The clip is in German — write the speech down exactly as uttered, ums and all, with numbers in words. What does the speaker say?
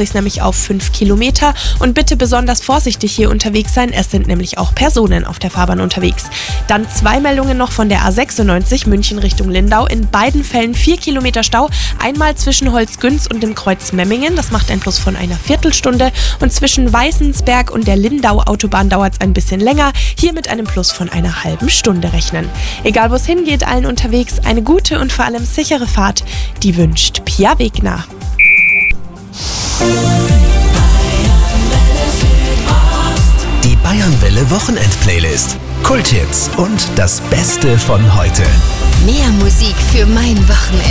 sich nämlich auf fünf Kilometer und bitte besonders vorsichtig hier unterwegs sein, es sind nämlich auch Personen auf der Fahrbahn unterwegs. Dann zwei Meldungen noch von der A sechsundneunzig München Richtung Lindau, in beiden Fällen vier Kilometer Stau, einmal zwischen Holzgünz und dem Kreuz Memmingen, das macht ein Plus von einer Viertelstunde und zwischen Weißensberg und der Lindau-Autobahn dauert es ein bisschen länger, hier mit einem Plus von einer halben Stunde rechnen. Egal wo es hingeht, allen unterwegs eine gute und vor allem sichere Fahrt, die wünscht Pia Wegner. Die Bayernwelle Wochenend-Playlist. Kulthits und das Beste von heute. Mehr Musik für mein Wochenende.